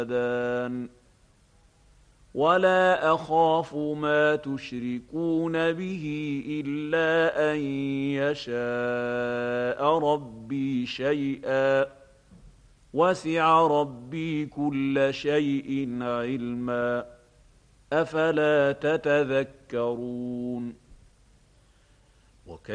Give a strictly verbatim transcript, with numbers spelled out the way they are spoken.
هَادَانِ وَلَا أَخَافُ مَا تُشْرِكُونَ بِهِ إِلَّا أَن يَشَاءَ رَبِّي شَيْئًا وَسِعَ رَبِّي كُلَّ شَيْءٍ عِلْمًا أَفَلَا تَتَذَكَّرُونَ